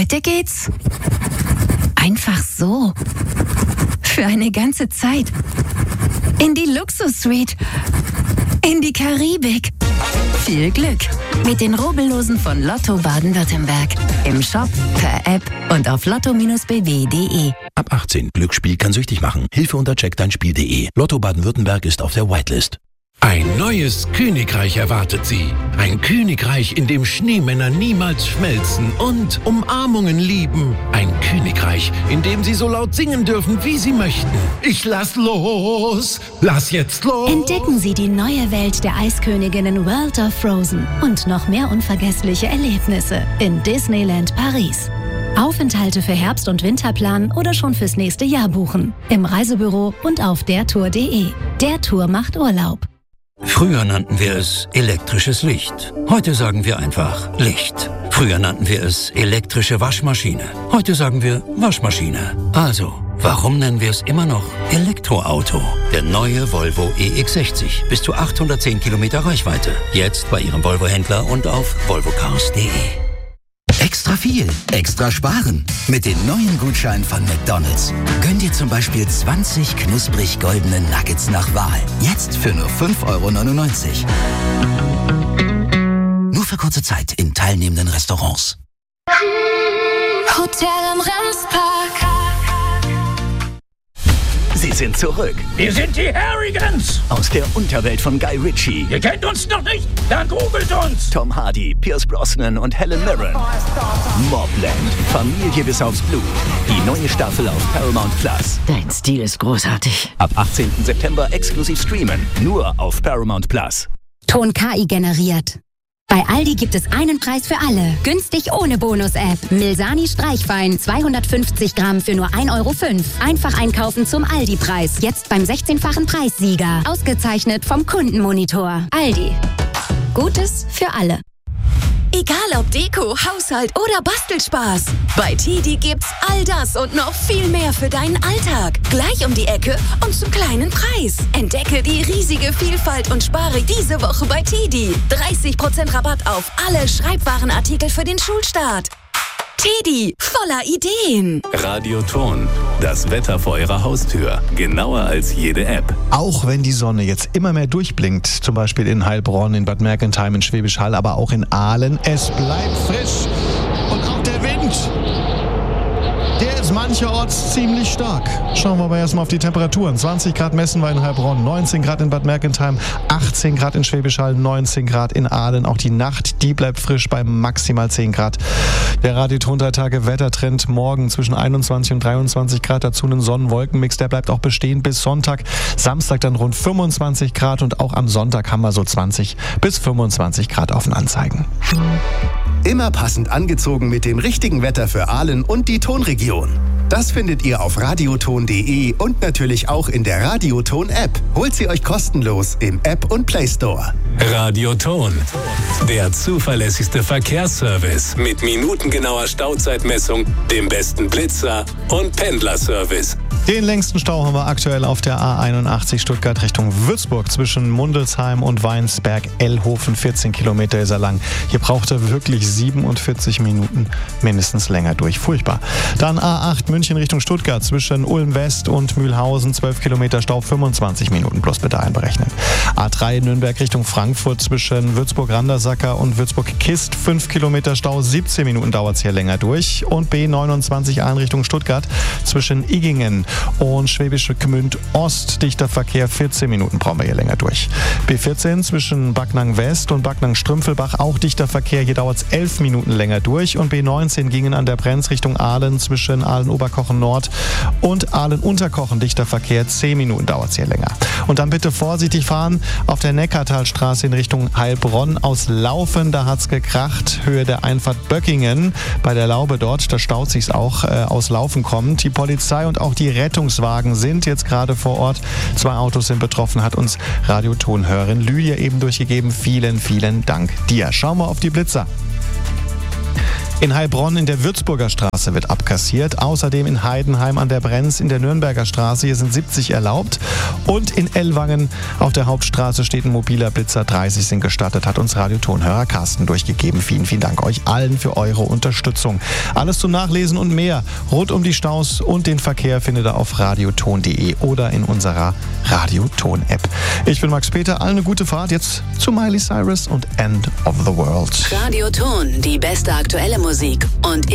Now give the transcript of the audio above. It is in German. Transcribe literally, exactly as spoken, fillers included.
Heute geht's einfach so. Für eine ganze Zeit. In die Luxus-Suite. In die Karibik. Viel Glück mit den Rubbellosen von Lotto Baden-Württemberg. Im Shop, per App und auf lotto Bindestrich b w punkt d e. Ab achtzehn. Glücksspiel kann süchtig machen. Hilfe unter check dein Spiel punkt d e. Lotto Baden-Württemberg ist auf der Whitelist. Ein neues Königreich erwartet Sie. Ein Königreich, in dem Schneemänner niemals schmelzen und Umarmungen lieben. Ein Königreich, in dem Sie so laut singen dürfen, wie Sie möchten. Ich lass los, lass jetzt los. Entdecken Sie die neue Welt der Eisköniginnen World of Frozen und noch mehr unvergessliche Erlebnisse in Disneyland Paris. Aufenthalte für Herbst- und Winterplan oder schon fürs nächste Jahr buchen. Im Reisebüro und auf der tour punkt d e. Der Tour macht Urlaub. Früher nannten wir es elektrisches Licht. Heute sagen wir einfach Licht. Früher nannten wir es elektrische Waschmaschine. Heute sagen wir Waschmaschine. Also, warum nennen wir es immer noch Elektroauto? Der neue Volvo E X sechzig. Bis zu achthundertzehn Kilometer Reichweite. Jetzt bei Ihrem Volvo-Händler und auf volvo cars punkt d e. Extra viel, extra sparen. Mit den neuen Gutscheinen von McDonald's. Gönn dir zum Beispiel zwanzig knusprig goldene Nuggets nach Wahl. Jetzt für nur fünf Euro neunundneunzig. Nur für kurze Zeit in teilnehmenden Restaurants. Hotel am Remspark. Sie sind zurück. Wir sind die Harrigans. Aus der Unterwelt von Guy Ritchie. Ihr kennt uns noch nicht? Dann googelt uns. Tom Hardy, Pierce Brosnan und Helen Mirren. Mobland. Familie bis aufs Blut. Die neue Staffel auf Paramount Plus. Dein Stil ist großartig. Ab achtzehnten September exklusiv streamen. Nur auf Paramount Plus. Ton K I generiert. Bei Aldi gibt es einen Preis für alle. Günstig ohne Bonus-App. Milsani Streichwein zweihundertfünfzig Gramm für nur ein Euro fünf. Einfach einkaufen zum Aldi-Preis. Jetzt beim sechzehnfachen Preissieger. Ausgezeichnet vom Kundenmonitor. Aldi. Gutes für alle. Egal ob Deko, Haushalt oder Bastelspaß. Bei Tidi gibt's all das und noch viel mehr für deinen Alltag. Gleich um die Ecke und zum kleinen Preis. Entdecke die riesige Vielfalt und spare diese Woche bei Tidi. dreißig Prozent Rabatt auf alle Schreibwarenartikel für den Schulstart. Tidi, voller Ideen. Radioton, das Wetter vor Ihrer Haustür. Genauer als jede App. Auch wenn die Sonne jetzt immer mehr durchblinkt, zum Beispiel in Heilbronn, in Bad Mergentheim, in Schwäbisch Hall, aber auch in Aalen, es bleibt frisch. Und auch der Wind, der ist mancherorts ziemlich stark. Schauen wir aber erstmal auf die Temperaturen. zwanzig Grad messen wir in Heilbronn, neunzehn Grad in Bad Mergentheim, achtzehn Grad in Schwäbisch Hall, neunzehn Grad in Aalen. Auch die Nacht, die bleibt frisch bei maximal zehn Grad. Der Radioton drei Tage Wettertrend morgen zwischen einundzwanzig und dreiundzwanzig Grad, dazu einen Sonnenwolkenmix, der bleibt auch bestehen bis Sonntag. Samstag dann rund fünfundzwanzig Grad und auch am Sonntag haben wir so zwanzig bis fünfundzwanzig Grad auf den Anzeigen. Immer passend angezogen mit dem richtigen Wetter für Aalen und die Tonregion. Das findet ihr auf radioton punkt d e und natürlich auch in der Radioton-App. Holt sie euch kostenlos im App und Play Store. Radioton, der zuverlässigste Verkehrsservice mit minutengenauer Stauzeitmessung, dem besten Blitzer und Pendlerservice. Den längsten Stau haben wir aktuell auf der A einundachtzig Stuttgart Richtung Würzburg zwischen Mundelsheim und Weinsberg. Ellhofen, vierzehn Kilometer ist er lang. Hier braucht er wirklich siebenundvierzig Minuten mindestens länger durch. Furchtbar. Dann A acht München Richtung Stuttgart zwischen Ulm West und Mühlhausen, zwölf Kilometer Stau, fünfundzwanzig Minuten plus bitte einberechnen. A drei Nürnberg Richtung Frankfurt zwischen Würzburg-Randersacker und Würzburg-Kist, fünf Kilometer Stau, siebzehn Minuten dauert es hier länger durch. Und B neunundzwanzig Aalen Richtung Stuttgart zwischen Igingen und Schwäbische Gmünd Ost, dichter Verkehr, vierzehn Minuten brauchen wir hier länger durch. B vierzehn zwischen Backnang West und Backnang Strümpfelbach, auch dichter Verkehr, hier dauert es elf Minuten länger durch. Und B neunzehn gingen an der Brenz Richtung Aalen zwischen Aalen-Oberkochen Nord und Aalen-Unterkochen, dichter Verkehr, zehn Minuten dauert es hier länger. Und dann bitte vorsichtig fahren auf der Neckartalstraße in Richtung Heilbronn aus Laufen, da hat es gekracht, Höhe der Einfahrt Böckingen, bei der Laube dort, da staut sich's auch, äh, aus Laufen kommt. Die Polizei und auch die Rettungswagen sind jetzt gerade vor Ort. Zwei Autos sind betroffen, hat uns Radiotonhörerin Lydia eben durchgegeben. Vielen, vielen Dank dir. Schauen wir auf die Blitzer. In Heilbronn in der Würzburger Straße wird abkassiert. Außerdem in Heidenheim an der Brenz in der Nürnberger Straße. Hier sind siebzig erlaubt. Und in Ellwangen auf der Hauptstraße steht ein mobiler Blitzer. dreißig sind gestattet, hat uns Radiotonhörer Carsten durchgegeben. Vielen, vielen Dank euch allen für eure Unterstützung. Alles zum Nachlesen und mehr rund um die Staus und den Verkehr findet ihr auf radioton punkt de oder in unserer Radioton-App. Ich bin Max Peter. Allen eine gute Fahrt. Jetzt zu Miley Cyrus und End of the World. Radioton, die beste aktuelle Musik und